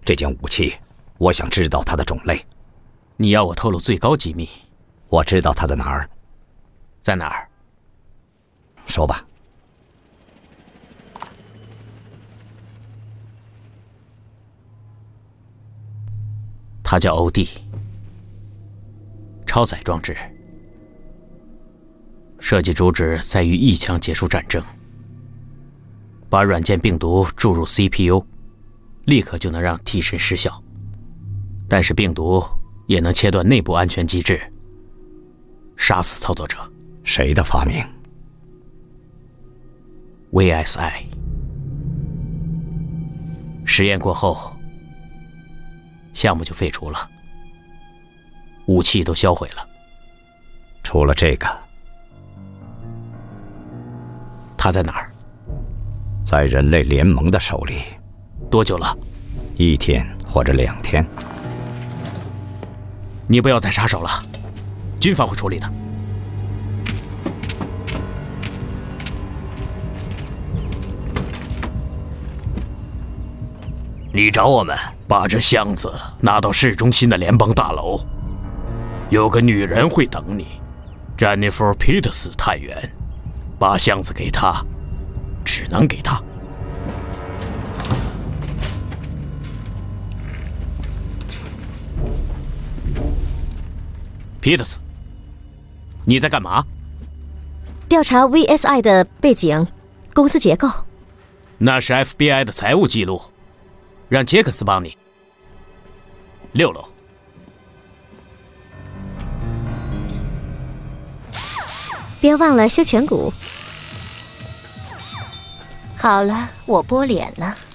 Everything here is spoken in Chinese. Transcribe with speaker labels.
Speaker 1: 这件武器，我想知道它的种类。
Speaker 2: 你要我透露最高机密？
Speaker 1: 我知道它在哪儿。
Speaker 2: 在哪儿？
Speaker 1: 说吧。
Speaker 2: 它叫欧弟，超载装置，设计主旨在于一枪结束战争。把软件病毒注入 CPU， 立刻就能让替身失效。但是病毒也能切断内部安全机制，杀死操作者。
Speaker 1: 谁的发明
Speaker 2: ？VSI。实验过后，项目就废除了，武器都销毁了。
Speaker 1: 除了这个，
Speaker 2: 他在哪儿？
Speaker 1: 在人类联盟的手里。
Speaker 2: 多久了
Speaker 1: ？1天或者2天。
Speaker 2: 你不要再插手了，军方会处理的。你找我们把这箱子拿到市中心的联邦大楼，有个女人会等你 ，Jennifer Peters 探员，把箱子给她，只能给她。Peters， 你在干嘛？
Speaker 3: 调查 VSI 的背景、公司结构。
Speaker 2: 那是 FBI 的财务记录。让杰克斯帮你。6楼。
Speaker 3: 别忘了修颧骨。
Speaker 4: 好了，我拨脸了。